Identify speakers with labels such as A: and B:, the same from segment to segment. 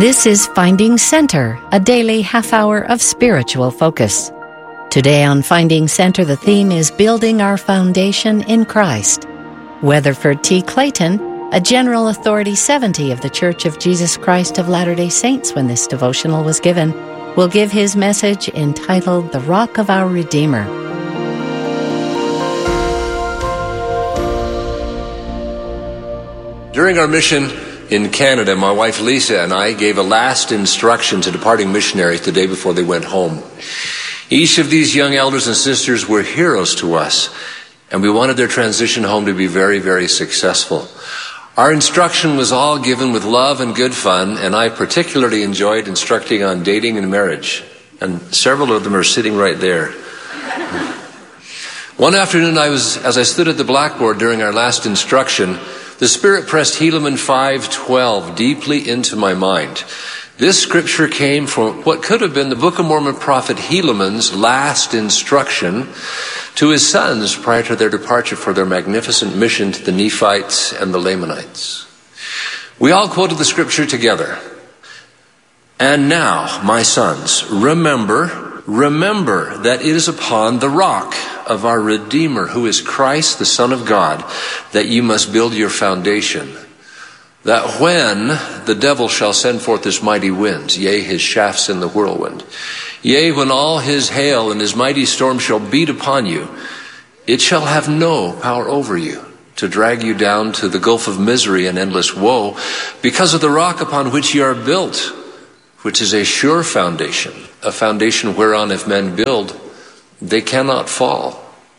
A: This is Finding Center, a daily half-hour of spiritual focus. Today on Finding Center, the theme is Building Our Foundation in Christ. Weatherford T. Clayton, a General Authority 70 of the Church of Jesus Christ of Latter-day Saints when this devotional was given, will give his message entitled The Rock of Our Redeemer.
B: During our mission in Canada, my wife Lisa and I gave a last instruction to departing missionaries the day before they went home. Each of these young elders and sisters were heroes to us, and we wanted their transition home to be very, very successful. Our instruction was all given with love and good fun, and I particularly enjoyed instructing on dating and marriage, and several of them are sitting right there. One afternoon, as I stood at the blackboard during our last instruction, the Spirit pressed Helaman 5:12 deeply into my mind. This scripture came from what could have been the Book of Mormon prophet Helaman's last instruction to his sons prior to their departure for their magnificent mission to the Nephites and the Lamanites. We all quoted the scripture together. And now, my sons, remember that it is upon the rock of our Redeemer, who is Christ, the Son of God, that you must build your foundation. That when the devil shall send forth his mighty winds, yea, his shafts in the whirlwind, yea, when all his hail and his mighty storm shall beat upon you, it shall have no power over you to drag you down to the gulf of misery and endless woe, because of the rock upon which you are built, which is a sure foundation, a foundation whereon if men build, they cannot fall.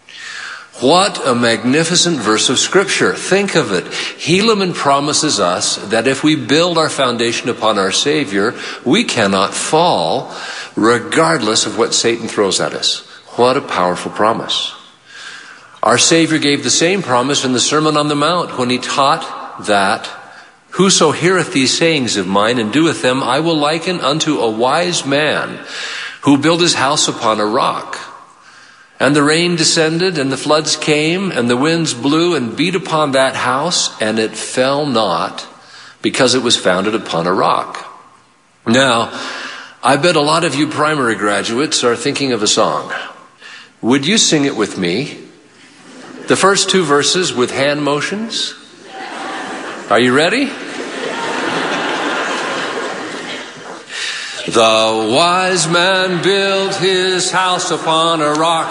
B: What a magnificent verse of Scripture. Think of it. Helaman promises us that if we build our foundation upon our Savior, we cannot fall regardless of what Satan throws at us. What a powerful promise. Our Savior gave the same promise in the Sermon on the Mount when he taught that whoso heareth these sayings of mine and doeth them, I will liken unto a wise man who built his house upon a rock. And the rain descended, and the floods came, and the winds blew and beat upon that house, and it fell not, because it was founded upon a rock. Now, I bet a lot of you primary graduates are thinking of a song. Would you sing it with me? The first two verses with hand motions. Are you ready? The wise man built his house upon a rock.